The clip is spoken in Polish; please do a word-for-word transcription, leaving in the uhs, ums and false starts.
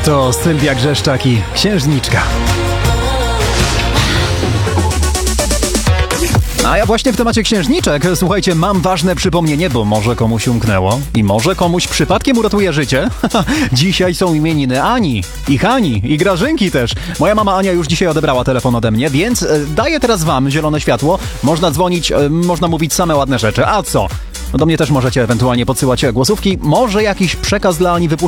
To Sylwia Grzeszczak i Księżniczka. A ja właśnie w temacie księżniczek, słuchajcie, mam ważne przypomnienie, bo może komuś umknęło i może komuś przypadkiem uratuje życie. Dzisiaj są imieniny Ani i Hani i Grażynki też. Moja mama Ania już dzisiaj odebrała telefon ode mnie, więc daję teraz wam zielone światło. Można dzwonić, można mówić same ładne rzeczy. A co? No do mnie też możecie ewentualnie podsyłać głosówki. Może jakiś przekaz dla Ani wypuścić.